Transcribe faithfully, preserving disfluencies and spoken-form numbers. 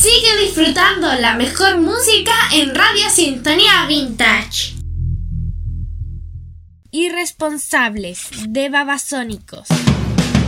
Sigue disfrutando la mejor música en Radio Sintonía Vintage. Irresponsables de Babasónicos.